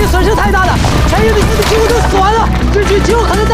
损失太大了，前面的基地几乎都死完了，日军极有可能